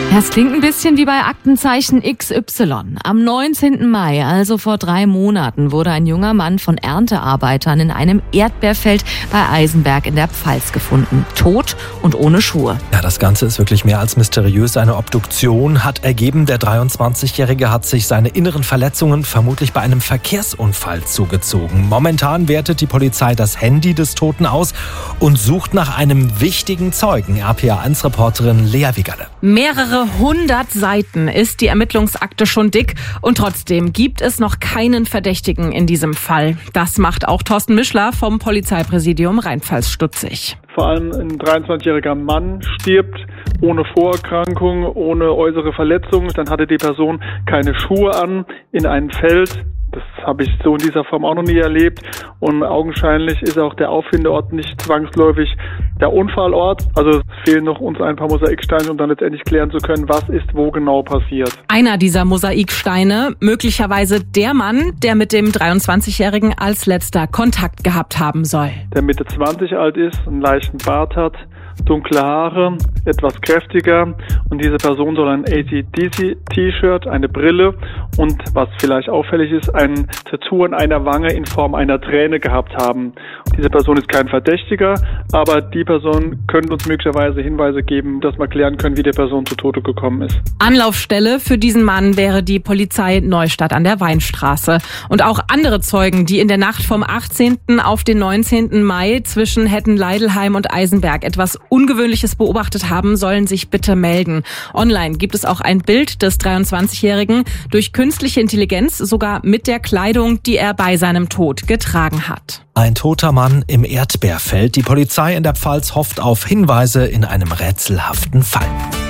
Das klingt ein bisschen wie bei Aktenzeichen XY. Am 19. Mai, also vor 3 Monaten, wurde ein junger Mann von Erntearbeitern in einem Erdbeerfeld bei Eisenberg in der Pfalz gefunden. Tot und ohne Schuhe. Ja, das Ganze ist wirklich mehr als mysteriös. Eine Obduktion hat ergeben, der 23-Jährige hat sich seine inneren Verletzungen vermutlich bei einem Verkehrsunfall zugezogen. Momentan wertet die Polizei das Handy des Toten aus und sucht nach einem wichtigen Zeugen. RPA1-Reporterin Lea Wigerle. Mehrere 100 Seiten ist die Ermittlungsakte schon dick und trotzdem gibt es noch keinen Verdächtigen in diesem Fall. Das macht auch Thorsten Mischler vom Polizeipräsidium Rheinpfalz stutzig. Vor allem ein 23-jähriger Mann stirbt ohne Vorerkrankung, ohne äußere Verletzung. Dann hatte die Person keine Schuhe an in einem Feld. Das habe ich so in dieser Form auch noch nie erlebt. Und augenscheinlich ist auch der Auffindort nicht zwangsläufig der Unfallort. Also es fehlen noch uns ein paar Mosaiksteine, um dann letztendlich klären zu können, was ist wo genau passiert. Einer dieser Mosaiksteine, möglicherweise der Mann, der mit dem 23-Jährigen als letzter Kontakt gehabt haben soll. Der Mitte 20 alt ist, einen leichten Bart hat, dunkle Haare, etwas kräftiger, und diese Person soll ein AC/DC-T-Shirt, eine Brille und, was vielleicht auffällig ist, ein Tattoo an einer Wange in Form einer Träne gehabt haben. Diese Person ist kein Verdächtiger, aber die Person könnte uns möglicherweise Hinweise geben, dass wir klären können, wie die Person zu Tode gekommen ist. Anlaufstelle für diesen Mann wäre die Polizei Neustadt an der Weinstraße. Und auch andere Zeugen, die in der Nacht vom 18. auf den 19. Mai zwischen Hetten-Leidelheim und Eisenberg etwas Ungewöhnliches beobachtet haben, sollen sich bitte melden. Online gibt es auch ein Bild des 23-Jährigen durch künstliche Intelligenz, sogar mit der Kleidung, die er bei seinem Tod getragen hat. Ein toter Mann im Erdbeerfeld. Die Polizei in der Pfalz hofft auf Hinweise in einem rätselhaften Fall.